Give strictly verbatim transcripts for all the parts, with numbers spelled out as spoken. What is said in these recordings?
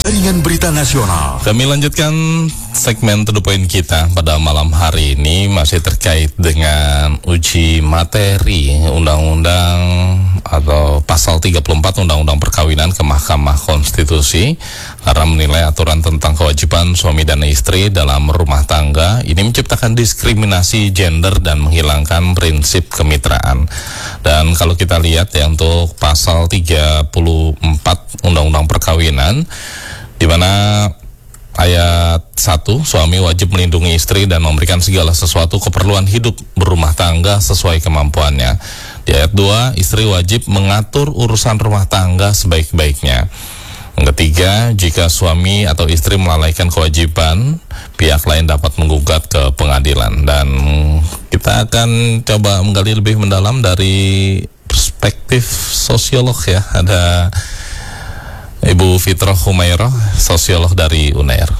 Jaringan Berita Nasional. Kami lanjutkan segmen To The Point kita pada malam hari ini, masih terkait dengan uji materi Undang-Undang atau Pasal tiga puluh empat Undang-Undang Perkawinan ke Mahkamah Konstitusi karena menilai aturan tentang kewajiban suami dan istri dalam rumah tangga ini menciptakan diskriminasi gender dan menghilangkan prinsip kemitraan. Dan kalau kita lihat ya, untuk Pasal tiga puluh empat Undang-Undang Perkawinan, di mana ayat satu, suami wajib melindungi istri dan memberikan segala sesuatu keperluan hidup berumah tangga sesuai kemampuannya. Di ayat dua, istri wajib mengatur urusan rumah tangga sebaik-baiknya. Yang ketiga, jika suami atau istri melalaikan kewajiban, pihak lain dapat menggugat ke pengadilan. Dan kita akan coba menggali lebih mendalam dari perspektif sosiolog ya. Ada Ibu Fitroh Humairah, sosiolog dari U N E R.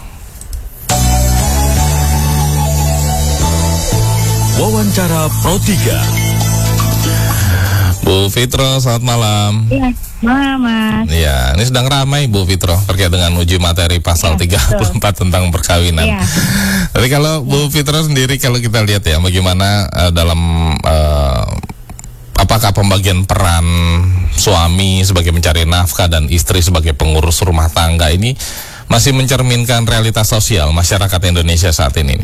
Wawancara Pro tiga. Bu Fitroh, selamat malam. Iya, malam Mas. Iya, ini sedang ramai Bu Fitroh terkait dengan uji materi pasal ya, tiga puluh empat betul. Tentang perkawinan. Ya. Tapi kalau ya. Bu Fitroh sendiri, kalau kita lihat ya, bagaimana uh, dalam uh, apakah pembagian peran suami sebagai mencari nafkah dan istri sebagai pengurus rumah tangga ini masih mencerminkan realitas sosial masyarakat Indonesia saat ini?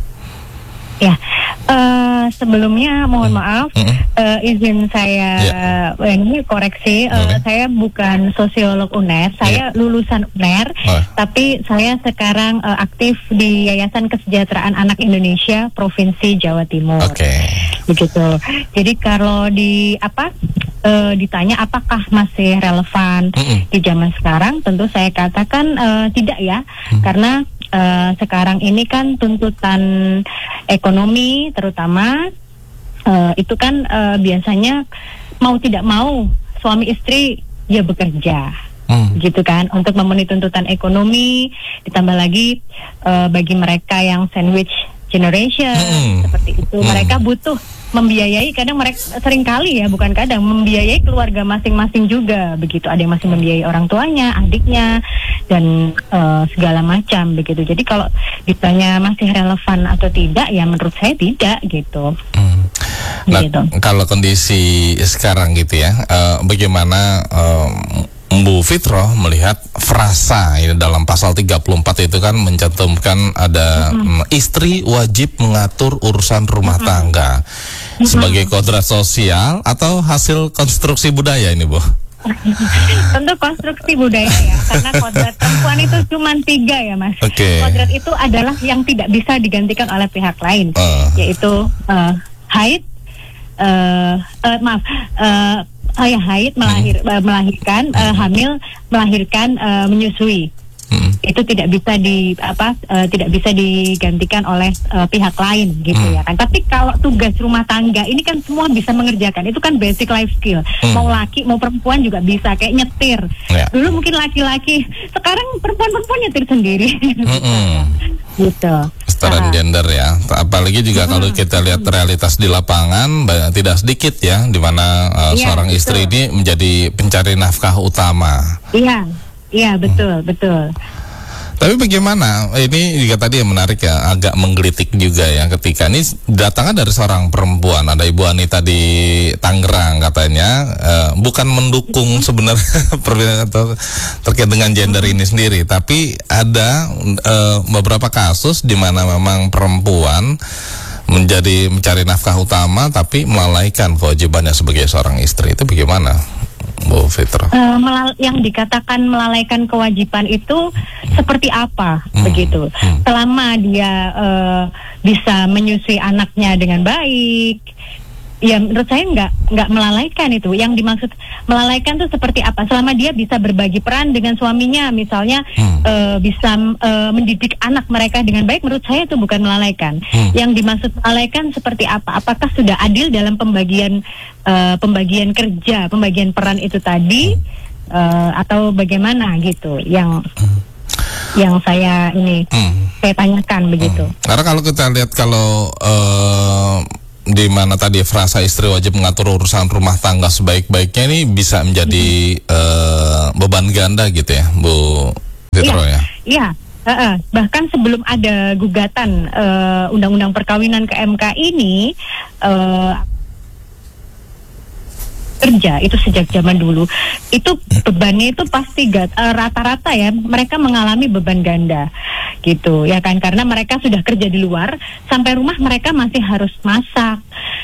Ya, uh, sebelumnya mohon hmm. maaf, hmm. Uh, izin saya yeah. ini koreksi, uh, okay. saya bukan sosiolog U N E R, saya yeah. lulusan U N E R, oh. tapi saya sekarang uh, aktif di Yayasan Kesejahteraan Anak Indonesia Provinsi Jawa Timur. Oke. Okay. Begitu. Jadi kalau di apa uh, ditanya apakah masih relevan mm-mm. di zaman sekarang, tentu saya katakan uh, tidak ya, mm. karena Uh, sekarang ini kan tuntutan ekonomi terutama uh, itu kan uh, biasanya mau tidak mau suami istri ya bekerja, hmm. gitu kan, untuk memenuhi tuntutan ekonomi. Ditambah lagi uh, bagi mereka yang sandwich generation hmm. seperti itu, hmm. mereka butuh membiayai, kadang mereka sering kali ya, bukan kadang, membiayai keluarga masing-masing juga begitu. Ada yang masih membiayai orang tuanya, adiknya, dan uh, segala macam begitu. Jadi kalau ditanya masih relevan atau tidak, ya menurut saya tidak gitu. Hmm. Nah, gitu. Kalau kondisi sekarang gitu ya, uh, bagaimana uh, Bu Fitroh melihat frasa ini dalam pasal tiga puluh empat itu kan mencantumkan ada mm-hmm. istri wajib mengatur urusan rumah mm-hmm. tangga mm-hmm. sebagai kodrat sosial atau hasil konstruksi budaya ini, Bu? Tentu konstruksi budaya ya, karena kodrat perempuan itu cuma tiga ya, Mas. Okay. Kodrat itu adalah yang tidak bisa digantikan oleh pihak lain, uh. yaitu uh, haid, uh, uh, maaf, uh, Oh ya, haid, melahir, hmm. melahirkan, uh, hamil, melahirkan, uh, menyusui. Hmm. Itu tidak bisa di apa, uh, tidak bisa digantikan oleh uh, pihak lain, gitu hmm. ya kan. Tapi kalau tugas rumah tangga ini kan semua bisa mengerjakan. Itu kan basic life skill. Hmm. Mau laki, mau perempuan juga bisa, kayak nyetir. Ya. Dulu mungkin laki-laki, sekarang perempuan-perempuan nyetir sendiri. Hmm. Gitu. Kesetaraan gender ya, apalagi juga hmm. kalau kita lihat realitas di lapangan banyak, tidak sedikit ya, di mana uh, ya, seorang betul. istri ini menjadi pencari nafkah utama. Iya, iya betul, hmm. betul. Tapi bagaimana, ini juga tadi yang menarik ya, agak menggelitik juga ya, ketika ini datangnya dari seorang perempuan, ada Ibu Anita di Tangerang katanya, uh, bukan mendukung sebenarnya perbedaan atau terkait dengan gender ini sendiri, tapi ada uh, beberapa kasus di mana memang perempuan menjadi mencari nafkah utama tapi melalaikan kewajibannya sebagai seorang istri. Itu bagaimana, Bu Fitroh? Uh, melal- yang dikatakan melalaikan kewajiban itu seperti apa hmm. begitu? Hmm. Selama dia uh, bisa menyusui anaknya dengan baik, ya menurut saya nggak nggak melalaikan itu. Yang dimaksud melalaikan itu seperti apa? Selama dia bisa berbagi peran dengan suaminya, misalnya hmm. uh, bisa uh, mendidik anak mereka dengan baik, menurut saya itu bukan melalaikan. Hmm. Yang dimaksud melalaikan seperti apa? Apakah sudah adil dalam pembagian uh, pembagian kerja, pembagian peran itu tadi, uh, atau bagaimana gitu? Yang hmm. yang saya ini hmm. saya tanyakan begitu. Hmm. Karena kalau kita lihat kalau uh, di mana tadi frasa istri wajib mengatur urusan rumah tangga sebaik-baiknya ini bisa menjadi hmm. uh, beban ganda gitu ya, Bu Fitro ya. Iya. Uh, uh, bahkan sebelum ada gugatan uh, undang-undang perkawinan ke M K ini, uh, kerja itu sejak zaman dulu itu bebannya itu pasti gat, uh, rata-rata ya mereka mengalami beban ganda gitu ya kan, karena mereka sudah kerja di luar sampai rumah mereka masih harus masak,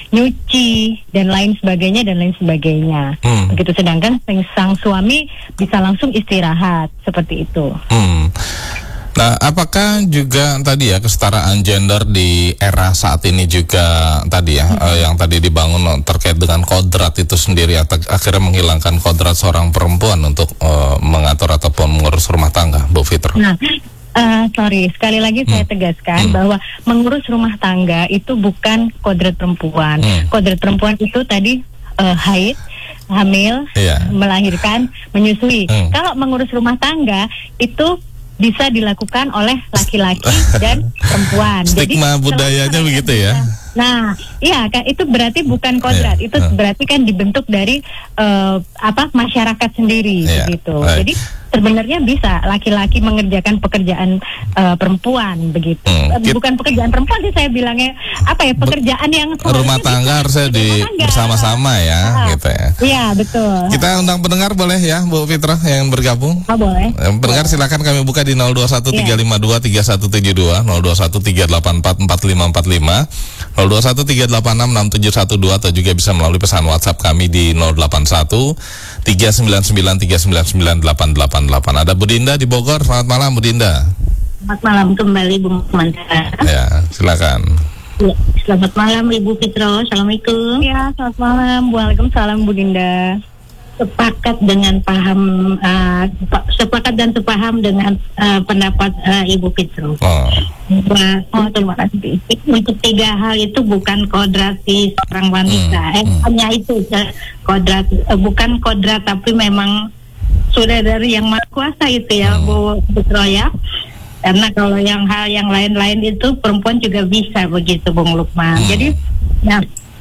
nyuci dan lain sebagainya dan lain sebagainya. Hmm. Begitu, sedangkan sang suami bisa langsung istirahat seperti itu. Hmm. Nah, apakah juga tadi ya kesetaraan gender di era saat ini juga tadi ya, hmm. uh, yang tadi dibangun terkait dengan kodrat itu sendiri atau akhirnya menghilangkan kodrat seorang perempuan untuk uh, mengatur ataupun mengurus rumah tangga, Bu Fitro? Nah, uh, sorry, sekali lagi hmm. saya tegaskan hmm. bahwa mengurus rumah tangga itu bukan kodrat perempuan. Hmm. Kodrat perempuan itu tadi uh, haid, hamil, yeah. melahirkan, menyusui. Hmm. Kalau mengurus rumah tangga itu bisa dilakukan oleh laki-laki dan perempuan. Stigma jadi, budayanya begitu ya. Nah, iya kan itu berarti bukan kodrat, yeah. itu uh. berarti kan dibentuk dari uh, apa masyarakat sendiri yeah. begitu. Right. Jadi sebenarnya bisa laki-laki mengerjakan pekerjaan uh, perempuan begitu. Hmm. Uh, bukan pekerjaan perempuan sih saya bilangnya, apa ya, pekerjaan yang rumah tangga harusnya di bersama-sama ya, ah, gitu ya. Iya, betul. Kita undang pendengar boleh ya, Bu Fitro yang bergabung? Oh, boleh. Yang pendengar boleh. Silakan kami buka di nol dua satu tiga lima dua tiga satu tujuh dua, nol dua satu tiga delapan empat empat lima empat lima, nol dua satu tiga delapan enam enam tujuh satu dua, atau juga bisa melalui pesan WhatsApp kami di nol delapan satu tiga sembilan sembilan tiga sembilan sembilan delapan delapan delapan. Ada Bu Dinda di Bogor. Selamat malam, Bu Dinda. Selamat malam kembali, Bu Mantara. Ya, silakan. Ya, selamat malam Ibu Fitro. Assalamualaikum. Ya, selamat malam. Waalaikumsalam, Bu Dinda. Sepakat dengan paham, uh, sepakat dan sepaham dengan uh, pendapat uh, Ibu Fitro. Oh. Bah, oh, terima kasih. Untuk tiga hal itu bukan kodrat si seorang wanita. Hmm. Eh, hmm. Hanya itu uh, kodrat, uh, bukan kodrat, tapi memang sudah dari yang maha kuasa itu ya, hmm. Bu Fitro ya. Karena kalau yang hal yang lain-lain itu perempuan juga bisa begitu, Bung Lukman. Hmm. Jadi, nah,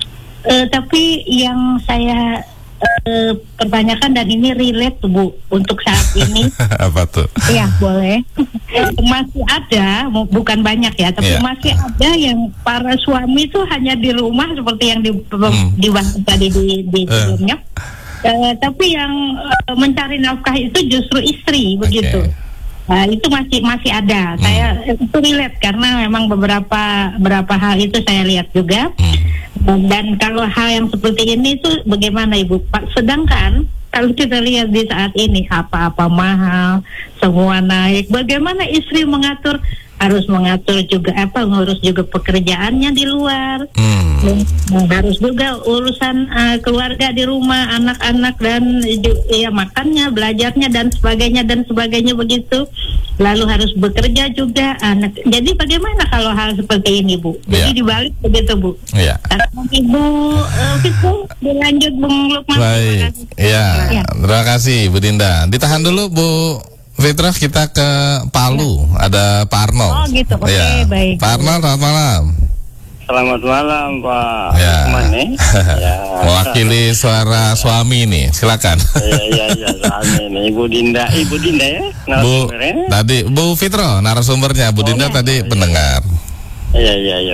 uh, tapi yang saya Uh, pertanyakan dan ini relate Bu untuk saat ini. Apa tuh? Iya, boleh. Masih ada, bukan banyak ya, tapi yeah. masih ada yang para suami itu hanya di rumah seperti yang di, hmm. dibahas tadi di, di sebelumnya. Uh. Uh, tapi yang uh, mencari nafkah itu justru istri, begitu. Okay. Uh, itu masih masih ada. Hmm. Saya itu relate karena memang beberapa beberapa hal itu saya lihat juga. Hmm. Dan kalau hal yang seperti ini tuh bagaimana Ibu? Sedangkan kalau kita lihat di saat ini apa-apa mahal, semua naik. Bagaimana istri mengatur, harus mengatur juga apa, ngurus juga pekerjaannya di luar, hmm. harus juga urusan uh, keluarga di rumah, anak-anak dan ya makannya, belajarnya dan sebagainya dan sebagainya begitu. Lalu harus bekerja juga anak. Jadi bagaimana kalau hal seperti ini Bu? Jadi yeah. dibalik begitu Bu. Iya. Yeah. Ibu uh, Fitro, dilanjut Bung Lukman. Baik. Iya. Ya. Terima kasih Bu Dinda. Ditahan dulu Bu Fitro, kita ke Palu. Ya. Ada Pak Arnold. Oh gitu. Oke, okay, ya. Baik. Pak Arnold, selamat malam. Selamat malam Pak ya. Lukman nih. Ya. Mewakili suara suami nih, silakan. Iya iya iya, suami nih. Ibu Dinda, Ibu Dinda ya. Bu, tadi Bu Fitro narasumbernya, Bu oh, Dinda ya. Tadi ya. Pendengar. Iya iya iya.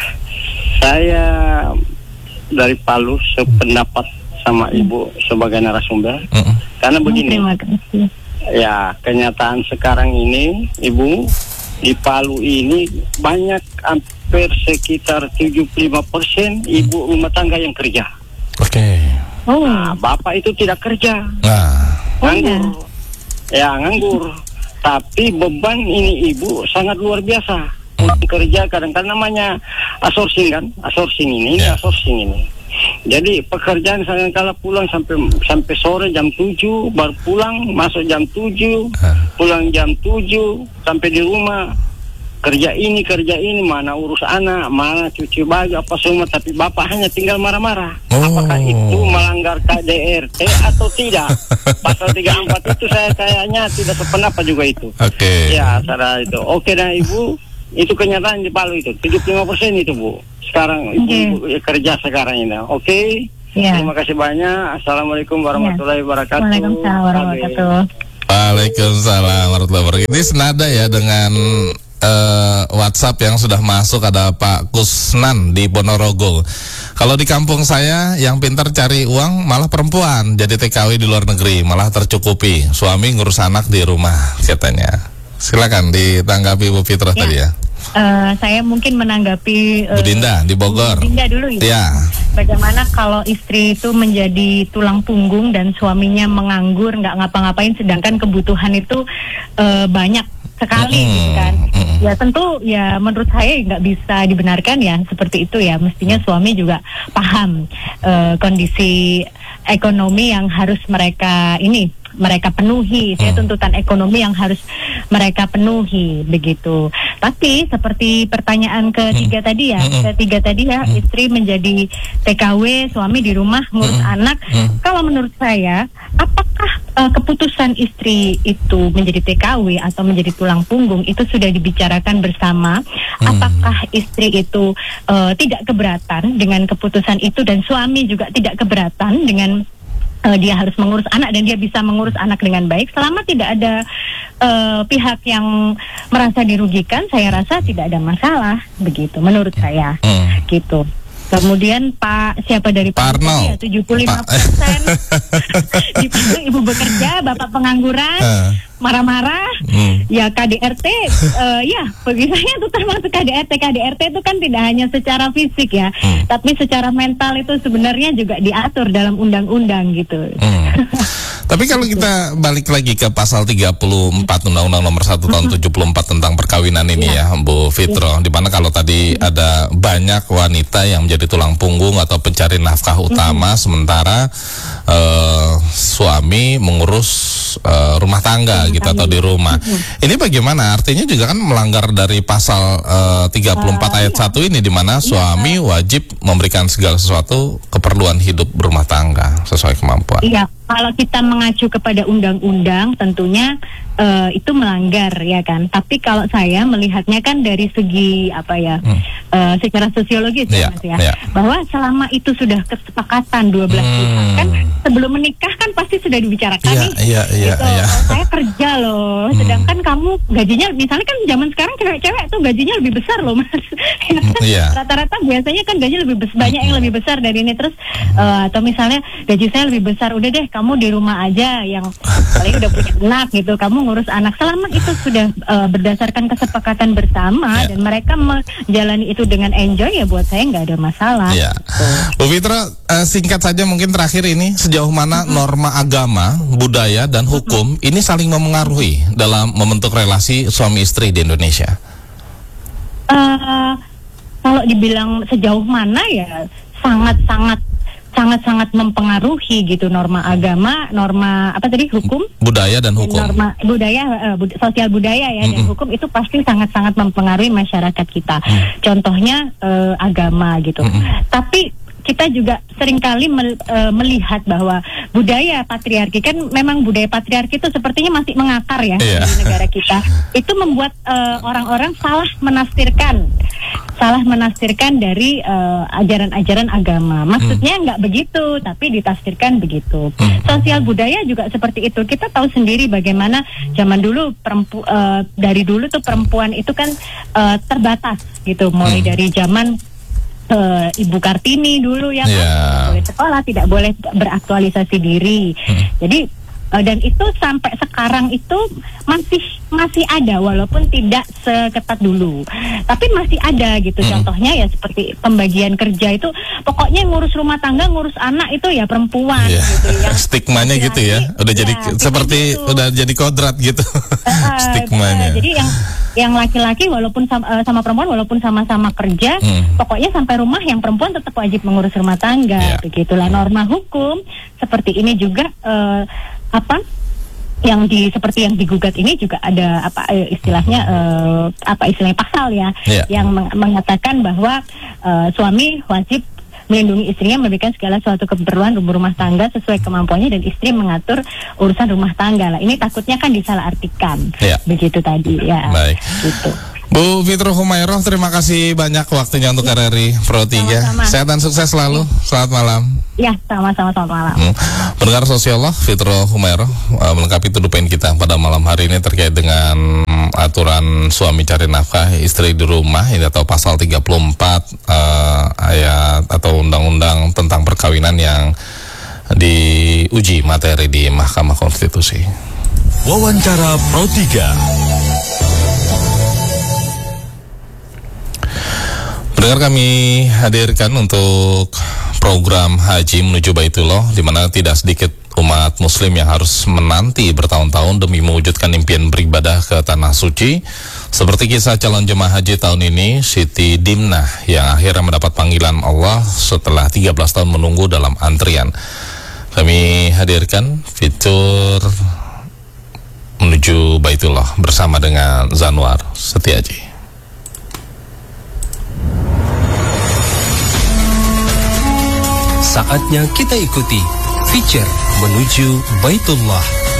Saya dari Palu sependapat sama Ibu sebagai narasumber. Mm-hmm. Karena begini. Terima kasih. Ya, kenyataan sekarang ini Ibu di Palu ini banyak hampir sekitar tujuh puluh lima persen ibu rumah tangga yang kerja. Oke. Okay. Oh. Nah, bapak itu tidak kerja. Nah. Nganggur. Oh, ya. ya, nganggur. Tapi beban ini ibu sangat luar biasa. Pulang kerja kadang-kadang namanya outsourcing kan, outsourcing ini, yeah. ini outsourcing ini. Jadi pekerjaan saya kala pulang sampai sampai sore jam tujuh, baru pulang masuk jam tujuh, pulang jam tujuh sampai di rumah kerja ini kerja ini, mana urus anak, mana cuci baju apa semua, tapi bapak hanya tinggal marah-marah. Oh. Apakah itu melanggar K D R T atau tidak? Pasal tiga puluh empat itu saya kayaknya tidak sependapat juga itu. Oke. Okay. Ya, saudara itu. Oke dan Ibu, itu kenyataan di Palu itu tujuh puluh lima persen itu Bu. Sekarang okay. Ibu, ibu kerja sekarang ini. Oke. Okay? Yeah. Terima kasih banyak. Assalamualaikum warahmatullahi wabarakatuh. Waalaikumsalam warahmatullahi wabarakatuh. Pak Waalaikumsalam warahmatullahi wabarakatuh. Ini senada ya dengan uh, WhatsApp yang sudah masuk, ada Pak Kusnan di Ponorogo. Kalau di kampung saya yang pintar cari uang malah perempuan, jadi T K W di luar negeri malah tercukupi. Suami ngurus anak di rumah katanya. Silakan ditanggapi Bu Fitra ya. Tadi ya. Uh, saya mungkin menanggapi uh, Bu Dinda di Bogor. Bu Dinda dulu ya. Ya. Bagaimana kalau istri itu menjadi tulang punggung dan suaminya menganggur, nggak ngapa-ngapain, sedangkan kebutuhan itu uh, banyak sekali, mm, gitu kan? Mm. Ya tentu, ya menurut saya nggak bisa dibenarkan ya seperti itu ya. Mestinya suami juga paham uh, kondisi ekonomi yang harus mereka ini. mereka penuhi, saya tuntutan ekonomi yang harus mereka penuhi, begitu. Tapi seperti pertanyaan ketiga hmm. tadi ya, ketiga tadi ya, hmm. istri menjadi T K W, suami di rumah ngurus hmm. anak. Hmm. Kalau menurut saya, apakah uh, keputusan istri itu menjadi T K W atau menjadi tulang punggung itu sudah dibicarakan bersama? Hmm. Apakah istri itu uh, tidak keberatan dengan keputusan itu dan suami juga tidak keberatan dengan Uh, dia harus mengurus anak dan dia bisa mengurus anak dengan baik selama tidak ada uh, pihak yang merasa dirugikan, saya rasa tidak ada masalah, begitu menurut saya. hmm. Gitu. Kemudian Pak siapa dari Pak Arno ya, tujuh puluh lima persen dipanggil ibu bekerja, bapak pengangguran, uh. marah-marah, hmm. ya K D R T, uh, ya bagi saya itu termasuk K D R T. K D R T itu kan tidak hanya secara fisik ya, hmm. tapi secara mental itu sebenarnya juga diatur dalam undang-undang gitu. Hmm. Tapi kalau kita balik lagi ke pasal tiga puluh empat Undang-Undang Nomor satu Tahun tujuh puluh empat tentang perkawinan ini ya, ya Bu Fitro, ya. Di mana kalau tadi ada banyak wanita yang menjadi tulang punggung atau pencari nafkah utama, mm-hmm. sementara uh, suami mengurus uh, rumah tangga gitu atau di rumah. Mm-hmm. Ini bagaimana? Artinya juga kan melanggar dari pasal uh, tiga puluh empat uh, ayat iya. satu ini, di mana suami iya. wajib memberikan segala sesuatu keperluan hidup berumah tangga sesuai kemampuan. Iya. Kalau kita mengacu kepada undang-undang tentunya uh, itu melanggar ya kan. Tapi kalau saya melihatnya kan dari segi apa ya, hmm. uh, secara sosiologis ya, Mas ya, ya, bahwa selama itu sudah kesepakatan dua belas hmm. pihak kan, sebelum menikah kan pasti sudah dibicarakan ya, nih. Iya, iya, gitu. Iya. Saya kerja loh, hmm. sedangkan kamu gajinya, misalnya kan zaman sekarang cewek-cewek tuh gajinya lebih besar loh Mas. Ya kan? Ya. Rata-rata biasanya kan gaji lebih besar, banyak yang lebih besar dari ini, terus uh, atau misalnya gaji saya lebih besar, udah deh kamu di rumah aja yang paling udah punya anak gitu, kamu ngurus anak. Selama itu sudah uh, berdasarkan kesepakatan bersama ya. Dan mereka menjalani itu dengan enjoy, ya buat saya nggak ada masalah. Ya. Bu Fitra, uh, singkat saja mungkin terakhir ini, sejauh mana mm-hmm. norma agama, budaya dan hukum mm-hmm. ini saling memengaruhi dalam membentuk relasi suami istri di Indonesia? Uh, kalau dibilang sejauh mana ya sangat-sangat sangat-sangat mempengaruhi gitu, norma agama, norma apa tadi hukum, budaya dan hukum, norma budaya, uh, bud- sosial budaya ya, mm-hmm. dan hukum itu pasti sangat-sangat mempengaruhi masyarakat kita. Mm. Contohnya uh, agama gitu. Mm-hmm. Tapi kita juga seringkali mel, uh, melihat bahwa budaya patriarki, kan memang budaya patriarki itu sepertinya masih mengakar ya yeah. di negara kita. Itu membuat uh, orang-orang salah menafsirkan, salah menafsirkan dari uh, ajaran-ajaran agama. Maksudnya nggak hmm. begitu, tapi ditafsirkan begitu. Hmm. Sosial budaya juga seperti itu. Kita tahu sendiri bagaimana zaman dulu perempu, uh, dari dulu tuh perempuan itu kan uh, terbatas gitu, mulai hmm. dari zaman Uh, Ibu Kartini dulu ya kan, yeah. tidak boleh sekolah, tidak boleh beraktualisasi diri. Hmm. Jadi uh, dan itu sampai sekarang itu masih masih ada, walaupun tidak seketat dulu, tapi masih ada gitu. Hmm. Contohnya ya seperti pembagian kerja itu, pokoknya ngurus rumah tangga, ngurus anak itu ya perempuan. Yeah. Gitu, yang stigmanya gitu ya, udah ya, jadi seperti gitu. Udah jadi kodrat gitu. Uh, stigmanya. Uh, jadi yang yang laki-laki walaupun sama, uh, sama perempuan walaupun sama-sama kerja, hmm. pokoknya sampai rumah yang perempuan tetap wajib mengurus rumah tangga. Yeah. Begitulah norma hukum seperti ini juga uh, apa yang di seperti yang digugat ini juga ada apa istilahnya uh, apa istilahnya pasal ya, yeah. yang meng- mengatakan bahwa uh, suami wajib melindungi istrinya, memberikan segala suatu keperluan rumah tangga sesuai kemampuannya, dan istri mengatur urusan rumah tangga lah. Ini takutnya kan disalahartikan, ya. Begitu tadi ya. Baik. Gitu. Bu Fitrul Humairah, terima kasih banyak waktunya untuk R R I Pro tiga. Sehat dan sukses selalu. Selamat malam. Ya, sama-sama, selamat malam. Hmm. Pendengar sosiolog Fitrul Humairah uh, melengkapi tujuh poin kita pada malam hari ini terkait dengan aturan suami cari nafkah istri di rumah ini atau pasal tiga puluh empat uh, ayat atau undang-undang tentang perkawinan yang diuji materi di Mahkamah Konstitusi. Wawancara Pro tiga. Pendengar, kami hadirkan untuk program Haji Menuju Baitullah, di mana tidak sedikit umat muslim yang harus menanti bertahun-tahun demi mewujudkan impian beribadah ke Tanah Suci. Seperti kisah calon jemaah haji tahun ini, Siti Dimnah, yang akhirnya mendapat panggilan Allah setelah tiga belas tahun menunggu dalam antrian. Kami hadirkan fitur Menuju Baitullah bersama dengan Zanwar Setiaji. Saatnya kita ikuti feature Menuju Baitullah